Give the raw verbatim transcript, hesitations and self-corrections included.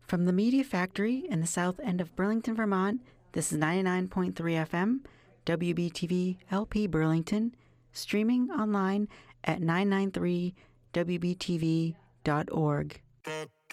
From the Media Factory in the south end of Burlington, Vermont, this is ninety-nine point three F M, W B T V L P Burlington, streaming online at nine ninety-three W B T V dot org.